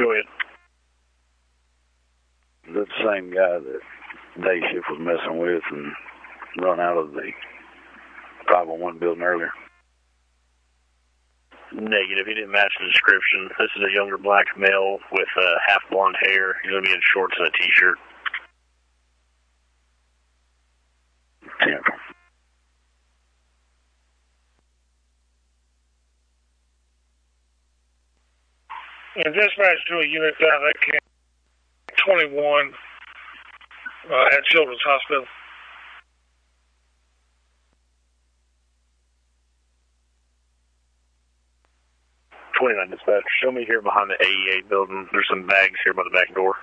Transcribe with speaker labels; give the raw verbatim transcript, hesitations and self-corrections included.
Speaker 1: Go ahead.
Speaker 2: The same guy that day shift was messing with and run out of the five oh one building earlier.
Speaker 1: Negative. He didn't match the description. This is a younger black male with uh, half blonde hair. He's going to be in shorts and a t-shirt.
Speaker 2: Yeah.
Speaker 3: And dispatch to a unit down that camp twenty-one uh, at Children's Hospital.
Speaker 1: twenty-nine dispatch. Show me here behind the A E A building. There's some bags here by the back door.